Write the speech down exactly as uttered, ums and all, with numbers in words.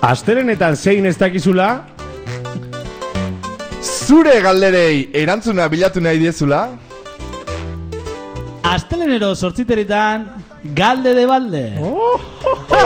Astelenetan zein ez dakizula? Zure galderei erantzuna bilatu nahi diezula? Astelenero sortziteretan galde de balde. Oh!